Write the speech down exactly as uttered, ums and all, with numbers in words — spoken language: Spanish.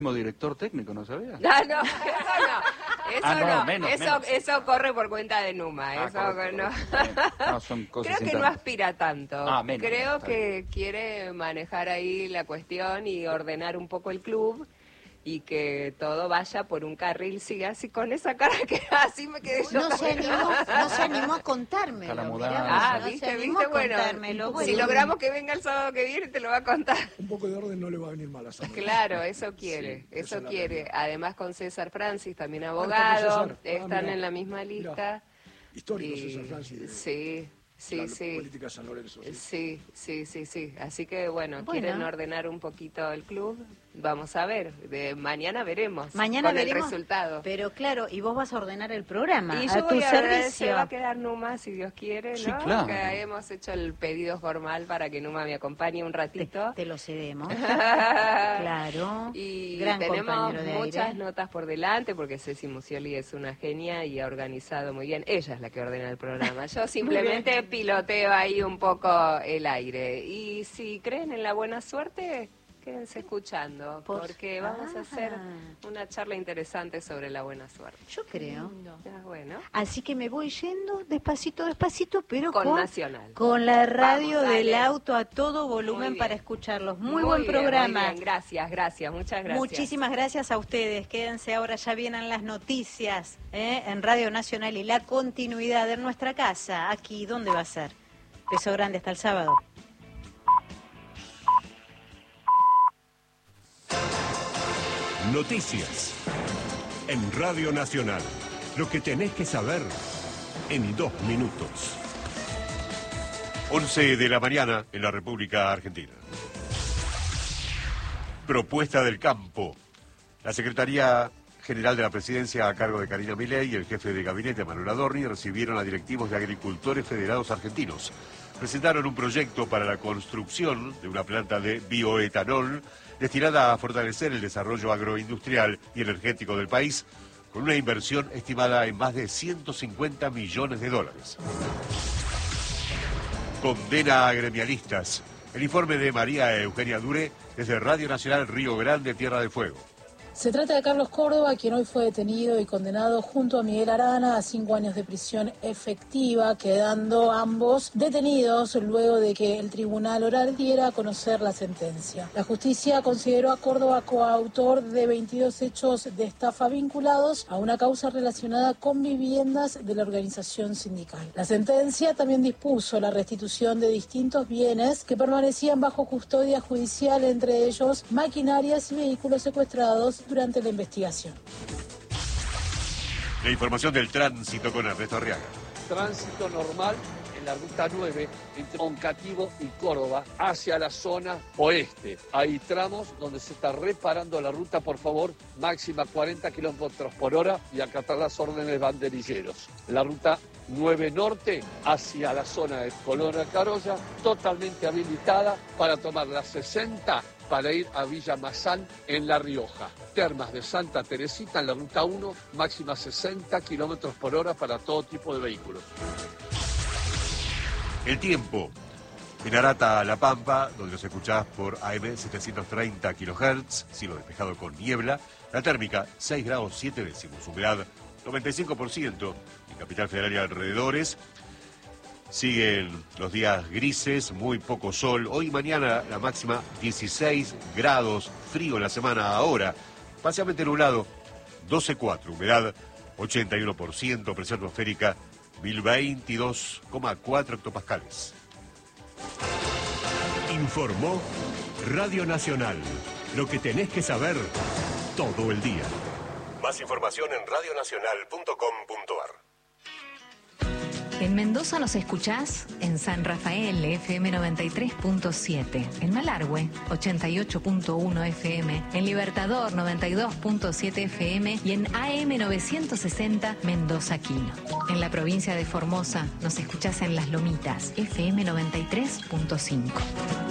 Director técnico, ¿no sabía? No, no, eso no. Eso ah, no, no, menos, eso, menos. eso corre por cuenta de Numa. Ah, eso correcto, no. correcto. No, son cosas Creo que no aspira tanto. Ah, menos, Creo está que bien. quiere manejar ahí la cuestión y ordenar un poco el club y que todo vaya por un carril, sigue así con esa cara que así me quedé yo. No se animó, no se animó a contármelo. Está la mirá, mudanza. Ah, no viste, se animó viste, a bueno, contármelo, si bueno. logramos que venga el sábado que viene te lo va a contar. Un poco de orden no le va a venir mal a Samuel. Claro, eso quiere, Sí, esa eso es la quiere. realidad. Además con César Francis, también Ah, abogado, está con César. Ah, están mirá. en la misma lista. Histórico Y- César Francis. de Sí, sí, la sí. política de San Lorenzo. Sí. Sí, sí, sí, sí. Así que bueno, Bueno. quieren ordenar un poquito el club. Vamos a ver, de mañana veremos Mañana con veremos, el resultado. Pero claro, y vos vas a ordenar el programa Y a yo tu voy a ver, se servicio. va a quedar Numa, si Dios quiere, ¿no? Sí, claro. Que hemos hecho el pedido formal para que Numa me acompañe un Te, ratito. te lo cedemos. Claro. Y Gran tenemos compañero de muchas aire. notas por delante porque Ceci Musioli es una genia y ha organizado muy bien. Ella es la que ordena el programa. Yo simplemente piloteo ahí un poco el aire. Y si creen en la buena suerte, quédense escuchando Por- porque vamos a hacer Ah. una charla interesante sobre la buena suerte. Yo creo. Ya, bueno. Así que me voy yendo despacito, despacito, pero Con con, Nacional. con la radio Vamos, del dale. auto a todo volumen Muy bien. para escucharlos. Muy, Muy buen bien, programa. muy bien. Gracias, gracias, muchas gracias. Muchísimas gracias a ustedes. Quédense ahora, ya vienen las noticias ¿eh? en Radio Nacional y la continuidad de nuestra casa. Aquí, ¿dónde va a ser? Beso grande, hasta el sábado. Noticias en Radio Nacional. Lo que tenés que saber en dos minutos. once de la mañana en la República Argentina. Propuesta del campo. La Secretaría General de la Presidencia a cargo de Karina Milei y el jefe de gabinete Manuel Adorni recibieron a directivos de agricultores federados argentinos. Presentaron un proyecto para la construcción de una planta de bioetanol destinada a fortalecer el desarrollo agroindustrial y energético del país, con una inversión estimada en más de ciento cincuenta millones de dólares. Condena a gremialistas. El informe de María Eugenia Dure desde Radio Nacional Río Grande, Tierra del Fuego. Se trata de Carlos Córdoba, quien hoy fue detenido y condenado junto a Miguel Arana a cinco años de prisión efectiva, quedando ambos detenidos luego de que el tribunal oral diera a conocer la sentencia. La justicia consideró a Córdoba coautor de veintidós hechos de estafa vinculados a una causa relacionada con viviendas de la organización sindical. La sentencia también dispuso la restitución de distintos bienes que permanecían bajo custodia judicial, entre ellos maquinarias y vehículos secuestrados durante la investigación. La información del tránsito con Ernesto Arriaga. Tránsito normal en la ruta nueve entre Oncativo y Córdoba hacia la zona oeste. Hay tramos donde se está reparando la ruta, por favor, máxima cuarenta kilómetros por hora y acatar las órdenes banderilleros. La ruta nueve norte hacia la zona de Colón Carolla, totalmente habilitada para tomar la sesenta para ir a Villa Mazán en La Rioja. Termas de Santa Teresita en la ruta uno, máxima sesenta kilómetros por hora para todo tipo de vehículos. El tiempo. En Arata, La Pampa, donde los escuchás por A M setecientos treinta kilohertz, cielo despejado con niebla. La térmica, seis grados siete décimos. Humedad, noventa y cinco por ciento. En Capital Federal y alrededores. Siguen los días grises, muy poco sol. Hoy y mañana la máxima dieciséis grados, frío en la semana ahora. Parcialmente nublado, doce coma cuatro. Humedad, ochenta y uno por ciento. Presión atmosférica, mil veintidós coma cuatro hectopascales. Informó Radio Nacional. Lo que tenés que saber todo el día. Más información en radio nacional punto com punto ar. En Mendoza nos escuchás en San Rafael, F M noventa y tres punto siete, en Malargüe, ochenta y ocho punto uno F M, en Libertador, noventa y dos punto siete F M y en A M novecientos sesenta Mendoza Quino. En la provincia de Formosa nos escuchás en Las Lomitas, F M noventa y tres punto cinco.